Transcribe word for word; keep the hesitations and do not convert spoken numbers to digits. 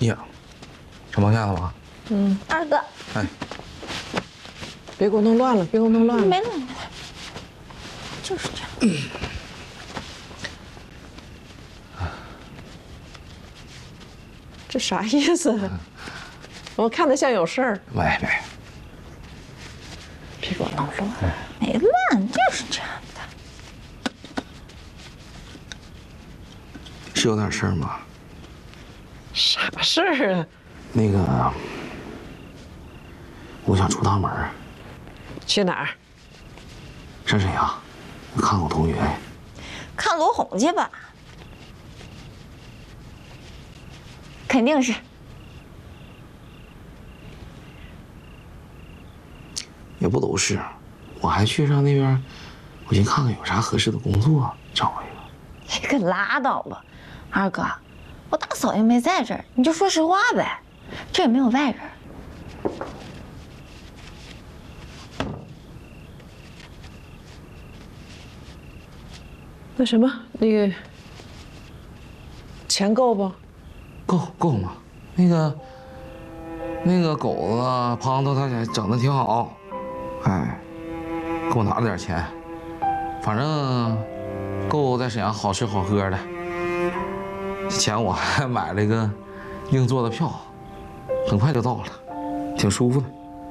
呀，上毛线了吗？ 嗯， 二哥， 哎， 别给我弄乱了，别给我弄乱了。 没弄，就是这样。 这啥意思？我看着像有事儿。 没没， 别给我弄乱。 没乱，就是这样的。 是有点事儿吗？ 啥事儿啊？ 那个，我想出趟门， 去哪儿？ 上沈阳看我同学。 看罗红去吧，肯定是。 也不都是，我还去上那边，我寻看看有啥合适的工作，找一个。 你可拉倒吧，二哥，我大嫂又没在这儿，你就说实话呗，这也没有外人。 那什么，那个钱够不？ 够够吗？那个，那个狗子胖头他家整的挺好，哎，给我拿了点钱，反正够在沈阳好吃好喝的。这钱我还买了一个硬座的票，很快就到了，挺舒服的。